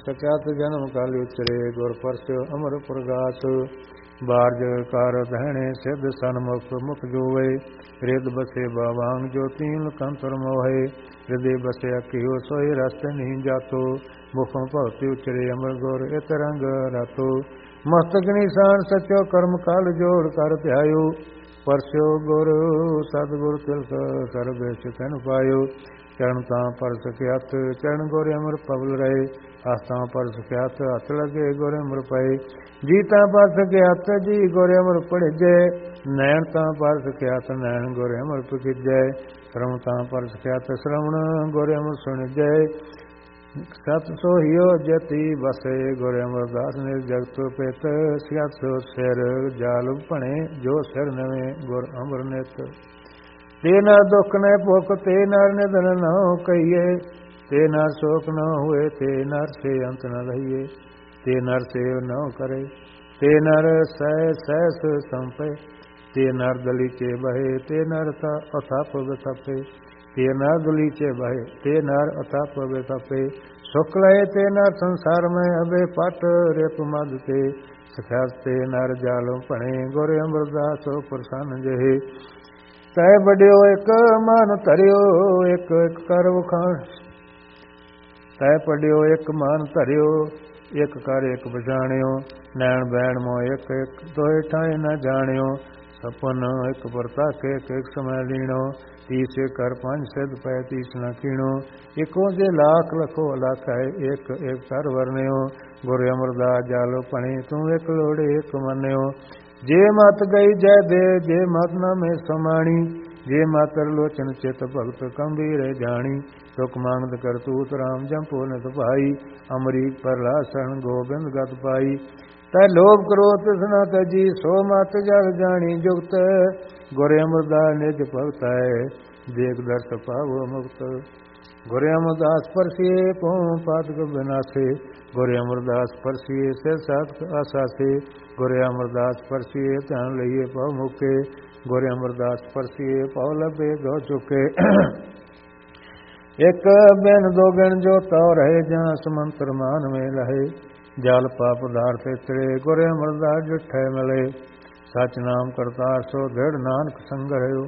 कचात जन्म काल उचरे गुर परस्यो अमर प्रगास बारज कार बहने सिद्ध सन्मुख मुख जोवे हृद बसे बावांग जो तीन कंतर मोहे हृदय बसे अकियो सोई रस्त नहीं जातो मुखों भगति उचरे अमर गुर इत रंग रातो मस्तक निशान सचो कर्म काल जोड़ कर ध्यायो परस्यो गुर सतगुर तिलक कर बेच तन पायो चरण तां पर सख्यात चरण गोरे अमर पवल रहे आस्तां पर सख्यात हथ लगे गोरे अमर पाए जी तां पर सख्यात जी गोरे अमर पढ़िजै नैन तां पर सख्यात नैन गोरे अमर पखिजै श्रम तां पर सख्यात श्रवण गोरे अमर सुनिजै सत सोहियो जति बसे गोरे अमरदास ने जगत पित सियात सिर जाल भणे जो सिर नवे गुर अमर नित ते नर दुख न भुख ते नर निधन न कहिए ते नर शोक न हुए ते नर से अंत न रहिए ते नर सेव न करे ते नर सहस संपे ते नर दलीचे बहे ते नर अथाप तपे ते नर दलीचे बहे ते नर अथाप तपे सुख लहे ते नर संसार में अबे पट रेप मद ते सख्यात ते नर जालो भणे गोरे अमरदास प्रसन्न जहे तै बड़ियो एक मान धरियो एक एक कर वखाण तै पढ़ियो एक मान धरियो एक कर एक पछाणियो नैन बैण मों एक एक दोए ठाए न जाणियो सपन एक परताके एक एक समय लीणो तीस कर पंज सिद्ध पै तीस न कीणो इको जे लाख लखो लाख है एक एक कर वरनियो गुरु अमरदास जालो भणे तू एक लोड़े एक मनियो जे मत गई जय दे जे मत न में समाणी जे मातर लोचन चित भगत गंभीर जानी सुख मांगत करतूत राम जंपो नित भाई अमरीक प्रहलाद शरण गोबिंद गत पाई तै लोभ क्रोध तृष्णा तजी सो मत जग जानी जुगत गुर अमरदास निज भगत है देख दर्श पावो मुक्त गुर अमरदास परसिए पौ पातक विनाशे गुर अमरदास परसिए सिर साधक आसासे गुर अमरदास परसिए ध्यान लइए पौ मुके गुर अमरदास परसिए पौ लभे गौ चुके एक बिन दो गिन जो तौ रहे जहाँ समंतर मान में लहे जल पाप पदार्थ चढ़े गुर अमरदास जिठे मिले सच नाम करतार सो दृढ़ नानक संग रहो